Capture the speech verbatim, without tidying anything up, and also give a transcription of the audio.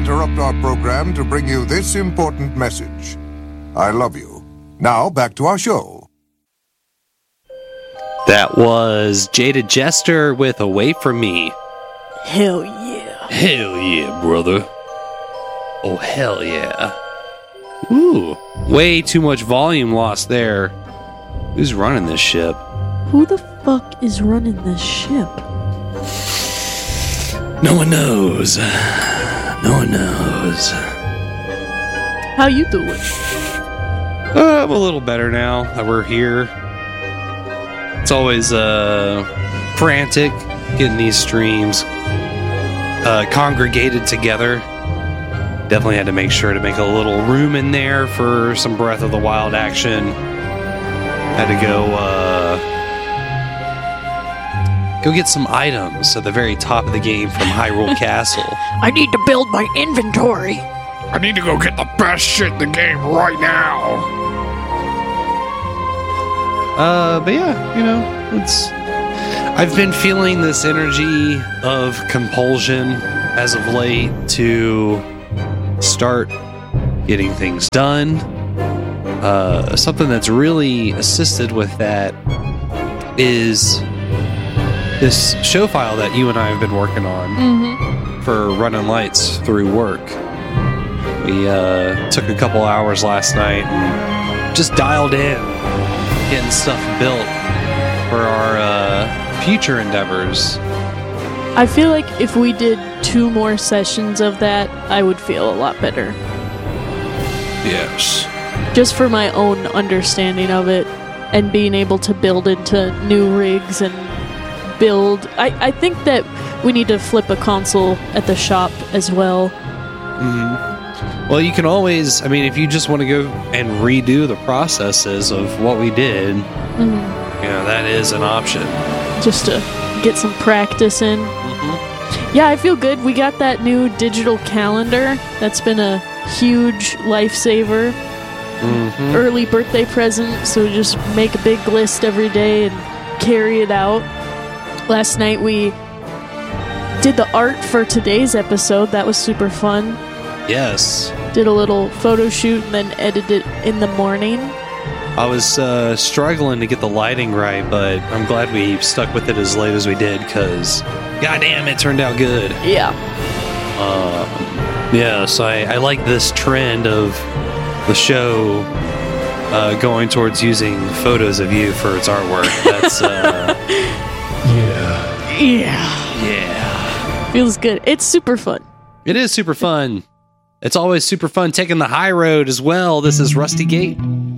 interrupt our program to bring you this important message. I love you. Now, back to our show. That was Jaded Jester with Away From Me. Hell yeah. Hell yeah, brother. Oh, hell yeah. Ooh, way too much volume lost there. Who's running this ship? Who the fuck is running this ship? No one knows. No one knows. How you doing? Uh, I'm a little better now that we're here. It's always uh, frantic getting these streams uh, congregated together. Definitely had to make sure to make a little room in there for some Breath of the Wild action. Had to go uh, go get some items at the very top of the game from Hyrule Castle. I need to build my inventory. I need to go get the best shit in the game right now. Uh, but yeah, you know, it's. I've been feeling this energy of compulsion as of late to start getting things done. Uh, something that's really assisted with that is this show file that you and I have been working on Mm-hmm. for running lights through work. We uh, took a couple hours last night and just dialed in, getting stuff built for our uh, future endeavors. I feel like if we did two more sessions of that, I would feel a lot better. Yes. Just for my own understanding of it and being able to build into new rigs and build. I, I think that we need to flip a console at the shop as well. Mm-hmm. Well, you can always, I mean, if you just want to go and redo the processes of what we did, Mm-hmm. you know, that is an option. Just to get some practice in. Mm-hmm. Yeah, I feel good. We got that new digital calendar. That's been a huge lifesaver. Mm-hmm. Early birthday present, so just make a big list every day and carry it out. Last night we did the art for today's episode. That was super fun. Yes. Did a little photo shoot and then edited it in the morning. I was uh, struggling to get the lighting right, but I'm glad we stuck with it as late as we did, because goddamn, it turned out good. Yeah. Uh, yeah, so I, I like this trend of the show uh, going towards using photos of you for its artwork. That's, uh... yeah. Yeah. Yeah. Feels good. It's super fun. It is super fun. It's always super fun taking the high road as well. This is Rusty Gate.